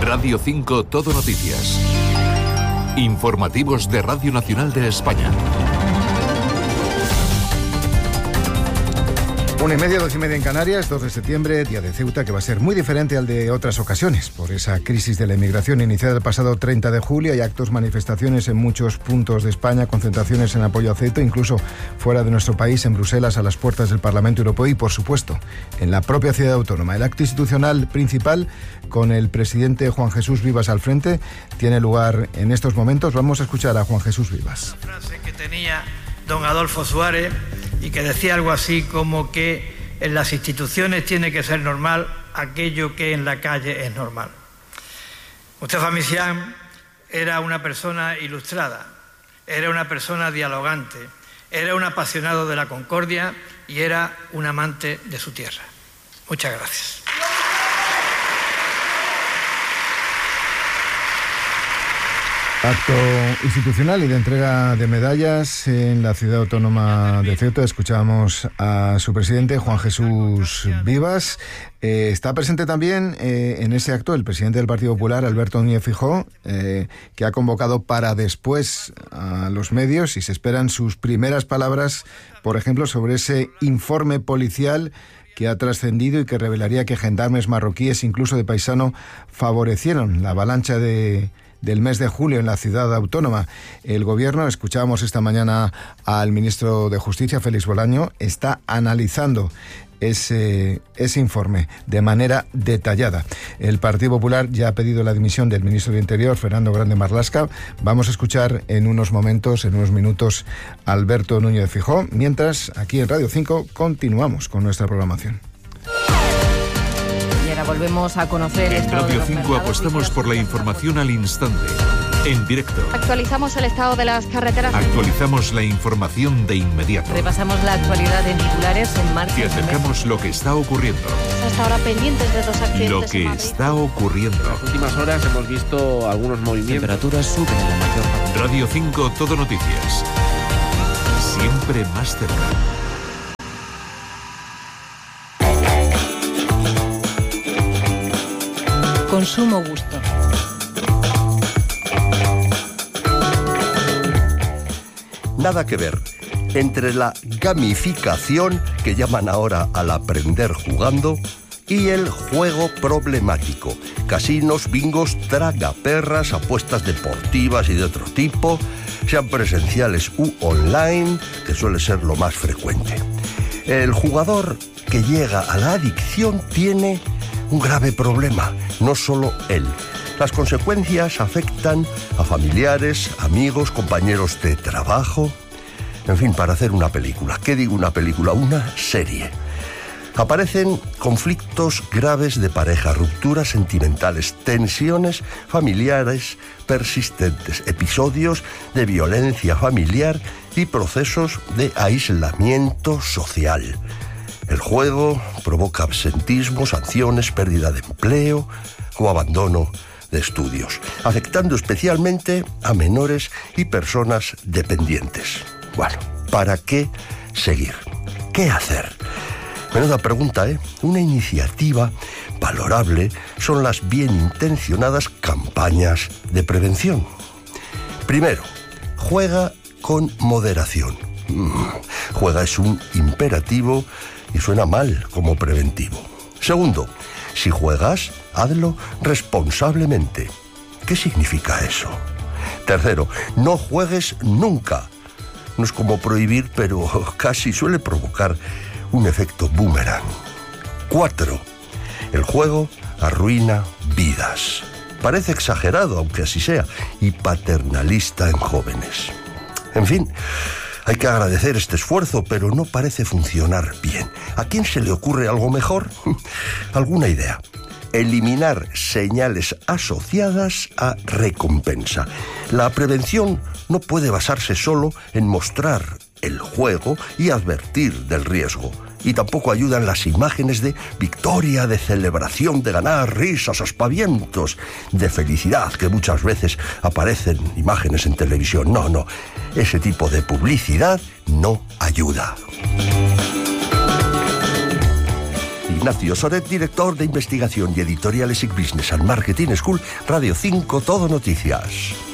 Radio 5 Todo Noticias. Informativos de Radio Nacional de España. 1:30, 2:30 en Canarias, 2 de septiembre, día de Ceuta, que va a ser muy diferente al de otras ocasiones por esa crisis de la inmigración iniciada el pasado 30 de julio. Hay actos, manifestaciones en muchos puntos de España, concentraciones en apoyo a Ceuta, incluso fuera de nuestro país, en Bruselas, a las puertas del Parlamento Europeo y, por supuesto, en la propia ciudad autónoma. El acto institucional principal, con el presidente Juan Jesús Vivas al frente, tiene lugar en estos momentos. Vamos a escuchar a Juan Jesús Vivas. Una frase que tenía don Adolfo Suárez y que decía algo así como que en las instituciones tiene que ser normal aquello que en la calle es normal. Mustafa Misián era una persona ilustrada, era una persona dialogante, era un apasionado de la concordia y era un amante de su tierra. Muchas gracias. Acto institucional y de entrega de medallas en la ciudad autónoma de Ceuta. Escuchábamos a su presidente, Juan Jesús Vivas. Está presente también en ese acto el presidente del Partido Popular, Alberto Núñez Feijóo, que ha convocado para después a los medios y se esperan sus primeras palabras, por ejemplo, sobre ese informe policial que ha trascendido y que revelaría que gendarmes marroquíes, incluso de paisano, favorecieron la avalancha del mes de julio en la ciudad autónoma. El gobierno, escuchábamos esta mañana al ministro de Justicia, Félix Bolaño, está analizando ese informe de manera detallada. El Partido Popular ya ha pedido la dimisión del ministro de Interior, Fernando Grande Marlaska. Vamos a escuchar en unos minutos, a Alberto Núñez Feijóo, mientras aquí en Radio 5 continuamos con nuestra programación. Volvemos a conocer en Radio 5 apostamos por la información al instante, en directo. Actualizamos el estado de las carreteras. Actualizamos la información de inmediato. Repasamos la actualidad en titulares en marcha. Te acercamos lo que está ocurriendo. Hasta ahora pendientes de 2 accidentes. Lo que está ocurriendo. En las últimas horas hemos visto algunos movimientos. Temperaturas suben en la mayor parte. Radio 5 Todo Noticias. Siempre más cerca. Consumo gusto. Nada que ver entre la gamificación, que llaman ahora al aprender jugando, y el juego problemático. Casinos, bingos, tragaperras, apuestas deportivas y de otro tipo, sean presenciales u online, que suele ser lo más frecuente. El jugador que llega a la adicción tiene un grave problema, no solo él. Las consecuencias afectan a familiares, amigos, compañeros de trabajo. En fin, para hacer una película. ¿Qué digo una película? Una serie. Aparecen conflictos graves de pareja, rupturas sentimentales, tensiones familiares persistentes, episodios de violencia familiar y procesos de aislamiento social. El juego provoca absentismo, sanciones, pérdida de empleo o abandono de estudios, afectando especialmente a menores y personas dependientes. Bueno, ¿para qué seguir? ¿Qué hacer? Menuda pregunta, ¿eh? Una iniciativa valorable son las bien intencionadas campañas de prevención. Primero, juega con moderación. Juega es un imperativo y suena mal como preventivo. Segundo, si juegas, hazlo responsablemente. ¿Qué significa eso? Tercero, no juegues nunca. No es como prohibir, pero casi suele provocar un efecto boomerang. 4. El juego arruina vidas. Parece exagerado, aunque así sea, y paternalista en jóvenes. En fin, hay que agradecer este esfuerzo, pero no parece funcionar bien. ¿A quién se le ocurre algo mejor? ¿Alguna idea? Eliminar señales asociadas a recompensa. La prevención no puede basarse solo en mostrar el juego y advertir del riesgo. Y tampoco ayudan las imágenes de victoria, de celebración, de ganar, risas, aspavientos, de felicidad, que muchas veces aparecen imágenes en televisión. No, ese tipo de publicidad no ayuda. Y Ignacio Soret, director de investigación y editorial ESIC Business and Marketing School, Radio 5 Todo Noticias.